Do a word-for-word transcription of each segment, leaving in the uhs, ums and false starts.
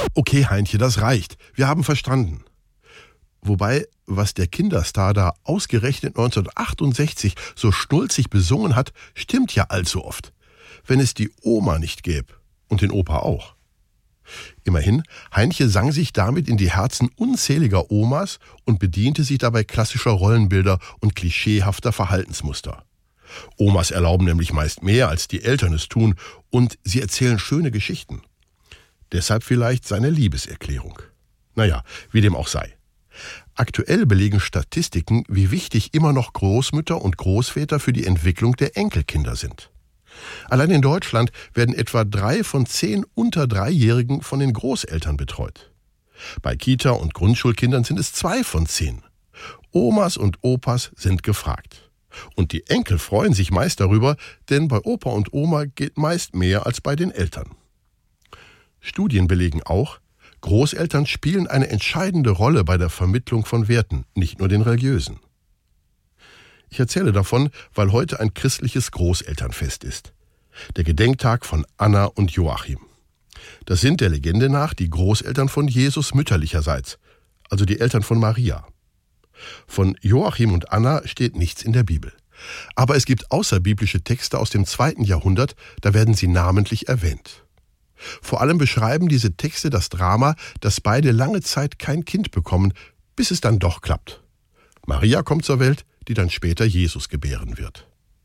Okay, Heintje, das reicht. Wir haben verstanden. Wobei, was der Kinderstar da ausgerechnet neunzehnhundertachtundsechzig so schnulzig besungen hat, stimmt ja allzu oft. Wenn es die Oma nicht gäbe und den Opa auch. Immerhin, Heintje sang sich damit in die Herzen unzähliger Omas und bediente sich dabei klassischer Rollenbilder und klischeehafter Verhaltensmuster. Omas erlauben nämlich meist mehr, als die Eltern es tun, und sie erzählen schöne Geschichten. Deshalb vielleicht seine Liebeserklärung. Naja, wie dem auch sei. Aktuell belegen Statistiken, wie wichtig immer noch Großmütter und Großväter für die Entwicklung der Enkelkinder sind. Allein in Deutschland werden etwa drei von zehn unter Dreijährigen von den Großeltern betreut. Bei Kita- und Grundschulkindern sind es zwei von zehn. Omas und Opas sind gefragt. Und die Enkel freuen sich meist darüber, denn bei Opa und Oma geht meist mehr als bei den Eltern. Studien belegen auch, Großeltern spielen eine entscheidende Rolle bei der Vermittlung von Werten, nicht nur den religiösen. Ich erzähle davon, weil heute ein christliches Großelternfest ist. Der Gedenktag von Anna und Joachim. Das sind der Legende nach die Großeltern von Jesus mütterlicherseits, also die Eltern von Maria. Von Joachim und Anna steht nichts in der Bibel. Aber es gibt außerbiblische Texte aus dem zweiten Jahrhundert, da werden sie namentlich erwähnt. Vor allem beschreiben diese Texte das Drama, dass beide lange Zeit kein Kind bekommen, bis es dann doch klappt. Maria kommt zur Welt, die dann später Jesus gebären wird.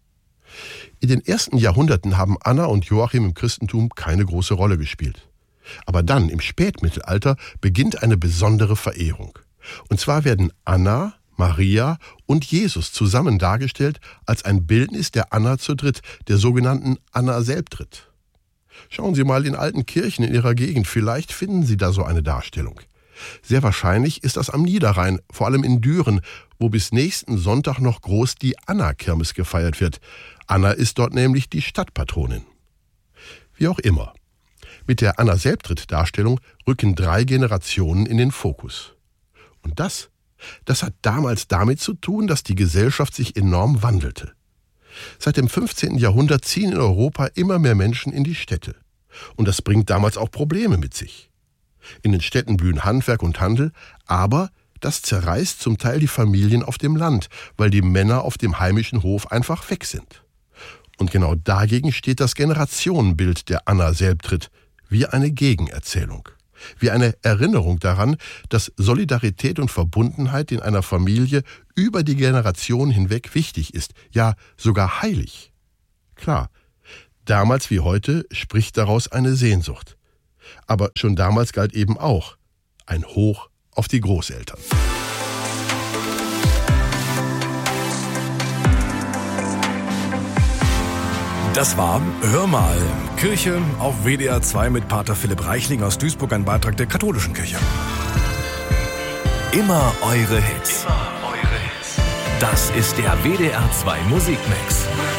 In den ersten Jahrhunderten haben Anna und Joachim im Christentum keine große Rolle gespielt. Aber dann, im Spätmittelalter, beginnt eine besondere Verehrung. Und zwar werden Anna, Maria und Jesus zusammen dargestellt als ein Bildnis der Anna zur Dritt, der sogenannten Anna Selbdritt. Schauen Sie mal in alten Kirchen in Ihrer Gegend, vielleicht finden Sie da so eine Darstellung. Sehr wahrscheinlich ist das am Niederrhein, vor allem in Düren, wo bis nächsten Sonntag noch groß die Anna-Kirmes gefeiert wird. Anna ist dort nämlich die Stadtpatronin. Wie auch immer. Mit der Anna-Selbdritt-Darstellung rücken drei Generationen in den Fokus. Und das, das hat damals damit zu tun, dass die Gesellschaft sich enorm wandelte. Seit dem fünfzehnten Jahrhundert ziehen in Europa immer mehr Menschen in die Städte. Und das bringt damals auch Probleme mit sich. In den Städten blühen Handwerk und Handel, aber das zerreißt zum Teil die Familien auf dem Land, weil die Männer auf dem heimischen Hof einfach weg sind. Und genau dagegen steht das Generationenbild der Anna Selbdritt, wie eine Gegenerzählung, wie eine Erinnerung daran, dass Solidarität und Verbundenheit in einer Familie über die Generation hinweg wichtig ist, ja sogar heilig. Klar, damals wie heute spricht daraus eine Sehnsucht. Aber schon damals galt eben auch ein Hoch auf die Großeltern. Das war Hör mal, Kirche auf W D R zwei mit Pater Philipp Reichling aus Duisburg, ein Beitrag der katholischen Kirche. Immer eure Hits. Immer eure Hits. Das ist der W D R zwei Musikmix.